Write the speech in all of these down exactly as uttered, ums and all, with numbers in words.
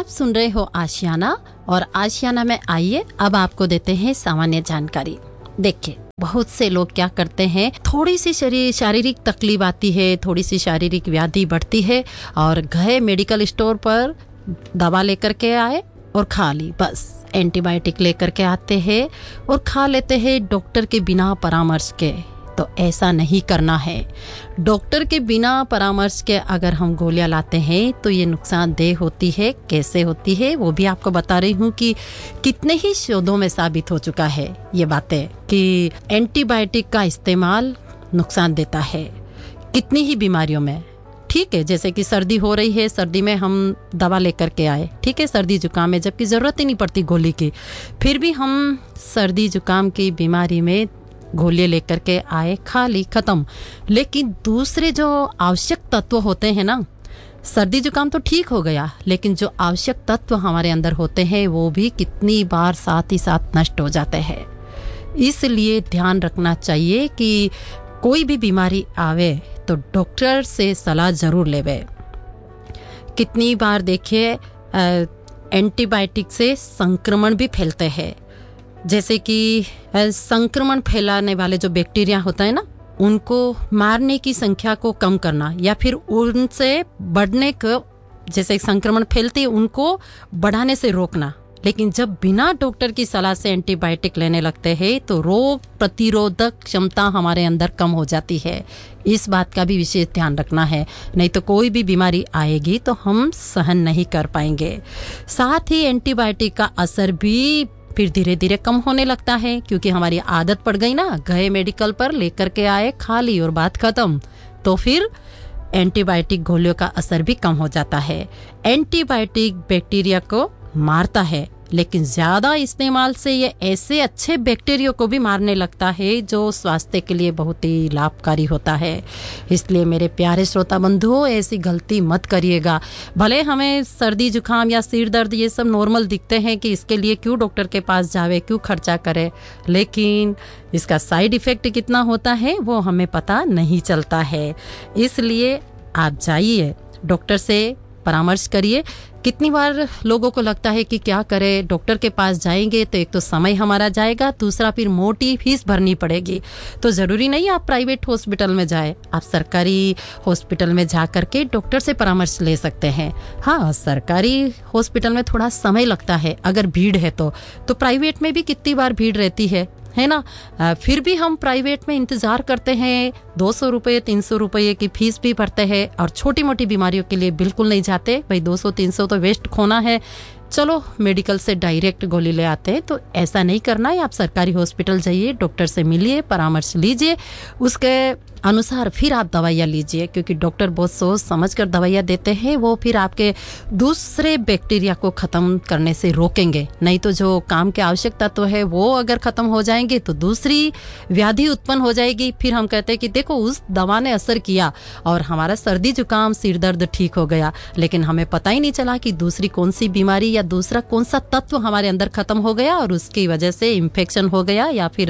आप सुन रहे हो आशियाना और आशियाना में आइए अब आपको देते हैं सामान्य जानकारी। देखिए, बहुत से लोग क्या करते हैं, थोड़ी सी शरीर शारीरिक तकलीफ आती है, थोड़ी सी शारीरिक व्याधि बढ़ती है और गए मेडिकल स्टोर पर दवा लेकर के आए और खा ली, बस एंटीबायोटिक लेकर के आते हैं और खा लेते हैं डॉक्टर के बिना परामर्श के। तो ऐसा नहीं करना है। डॉक्टर के बिना परामर्श के अगर हम गोलियां लाते हैं तो ये नुकसानदेह होती है। कैसे होती है वो भी आपको बता रही हूँ कि कितने ही शोधों में साबित हो चुका है ये बातें कि एंटीबायोटिक का इस्तेमाल नुकसान देता है कितनी ही बीमारियों में। ठीक है, जैसे कि सर्दी हो रही है, सर्दी में हम दवा लेकर के आए, ठीक है, सर्दी जुकाम में, जबकि ज़रूरत ही नहीं पड़ती गोली की, फिर भी हम सर्दी जुकाम की बीमारी में गोलियां लेकर के आए, खा ली, खत्म। लेकिन दूसरे जो आवश्यक तत्व होते हैं ना, सर्दी जुकाम तो ठीक हो गया, लेकिन जो आवश्यक तत्व हमारे अंदर होते हैं वो भी कितनी बार साथ ही साथ नष्ट हो जाते हैं। इसलिए ध्यान रखना चाहिए कि कोई भी बीमारी आवे तो डॉक्टर से सलाह जरूर लेवे। कितनी बार देखिए एंटीबायोटिक से संक्रमण भी फैलते हैं, जैसे कि संक्रमण फैलाने वाले जो बैक्टीरिया होता है ना, उनको मारने की संख्या को कम करना या फिर उनसे बढ़ने को, जैसे संक्रमण फैलती है उनको बढ़ाने से रोकना। लेकिन जब बिना डॉक्टर की सलाह से एंटीबायोटिक लेने लगते हैं तो रोग प्रतिरोधक क्षमता हमारे अंदर कम हो जाती है। इस बात का भी विशेष ध्यान रखना है, नहीं तो कोई भी बीमारी आएगी तो हम सहन नहीं कर पाएंगे। साथ ही एंटीबायोटिक का असर भी फिर धीरे धीरे कम होने लगता है, क्योंकि हमारी आदत पड़ गई ना, गए मेडिकल पर लेकर के आए, खा ली और बात खत्म। तो फिर एंटीबायोटिक गोलियों का असर भी कम हो जाता है। एंटीबायोटिक बैक्टीरिया को मारता है, लेकिन ज्यादा इस्तेमाल से ये ऐसे अच्छे बैक्टीरिया को भी मारने लगता है जो स्वास्थ्य के लिए बहुत ही लाभकारी होता है। इसलिए मेरे प्यारे श्रोता बंधुओं, ऐसी गलती मत करिएगा। भले हमें सर्दी जुकाम या सिर दर्द ये सब नॉर्मल दिखते हैं कि इसके लिए क्यों डॉक्टर के पास जावे, क्यों खर्चा करे, लेकिन इसका साइड इफेक्ट कितना होता है वो हमें पता नहीं चलता है। इसलिए आप जाइए, डॉक्टर से परामर्श करिए। कितनी बार लोगों को लगता है कि क्या करें, डॉक्टर के पास जाएंगे तो एक तो समय हमारा जाएगा, दूसरा फिर मोटी फीस भरनी पड़ेगी। तो ज़रूरी नहीं आप प्राइवेट हॉस्पिटल में जाए, आप सरकारी हॉस्पिटल में जा करके डॉक्टर से परामर्श ले सकते हैं। हाँ, सरकारी हॉस्पिटल में थोड़ा समय लगता है अगर भीड़ है तो तो प्राइवेट में भी कितनी बार भीड़ रहती है है ना। आ, फिर भी हम प्राइवेट में इंतजार करते हैं, दो सौ रुपये तीन सौ रुपये की फीस भी भरते हैं और छोटी मोटी बीमारियों के लिए बिल्कुल नहीं जाते। भाई दो सौ तीन सौ तो वेस्ट खोना है, चलो मेडिकल से डायरेक्ट गोली ले आते हैं। तो ऐसा नहीं करना है, आप सरकारी हॉस्पिटल जाइए, डॉक्टर से मिलिए, परामर्श लीजिए, उसके अनुसार फिर आप दवाइयाँ लीजिए, क्योंकि डॉक्टर बहुत सोच समझ कर दवाइयाँ देते हैं, वो फिर आपके दूसरे बैक्टीरिया को ख़त्म करने से रोकेंगे। नहीं तो जो काम के आवश्यक तत्व है वो अगर ख़त्म हो जाएंगे तो दूसरी व्याधि उत्पन्न हो जाएगी। फिर हम कहते हैं कि देखो उस दवा ने असर किया और हमारा सर्दी जुकाम सिर दर्द ठीक हो गया, लेकिन हमें पता ही नहीं चला कि दूसरी कौन सी बीमारी या दूसरा कौन सा तत्व हमारे अंदर खत्म हो गया और उसकी वजह से इन्फेक्शन हो गया या फिर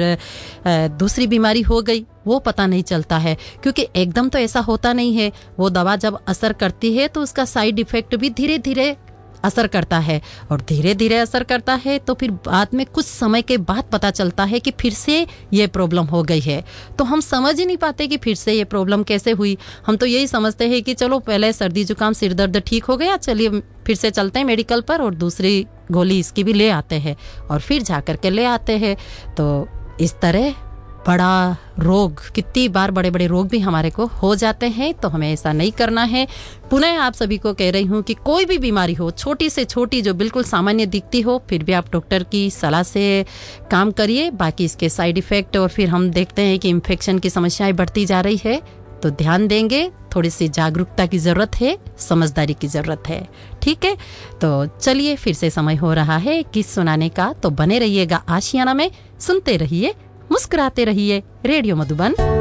दूसरी बीमारी हो गई, वो पता नहीं चलता है। क्योंकि एकदम तो ऐसा होता नहीं है। वो दवा जब असर करती है तो उसका साइड इफेक्ट भी धीरे धीरे असर करता है, और धीरे धीरे असर करता है तो फिर बाद में कुछ समय के बाद पता चलता है कि फिर से ये प्रॉब्लम हो गई है। तो हम समझ ही नहीं पाते कि फिर से ये प्रॉब्लम कैसे हुई। हम तो यही समझते हैं कि चलो पहले सर्दी जुकाम सिर दर्द ठीक हो गया, चलिए फिर से चलते हैं मेडिकल पर और दूसरी गोली इसकी भी ले आते हैं और फिर जा करके ले आते हैं। तो इस तरह बड़ा रोग, कितनी बार बड़े बड़े रोग भी हमारे को हो जाते हैं। तो हमें ऐसा नहीं करना है। पुनः आप सभी को कह रही हूँ कि कोई भी बीमारी हो, छोटी से छोटी जो बिल्कुल सामान्य दिखती हो, फिर भी आप डॉक्टर की सलाह से काम करिए। बाकी इसके साइड इफेक्ट, और फिर हम देखते हैं कि इन्फेक्शन की समस्याएं बढ़ती जा रही है तो ध्यान देंगे। थोड़ी सी जागरूकता की जरूरत है, समझदारी की जरूरत है। ठीक है, तो चलिए फिर से समय हो रहा है किस सुनाने का। तो बने रहिएगा आशियाना में, सुनते रहिए, मुस्कुराते रहिए, रेडियो मधुबन।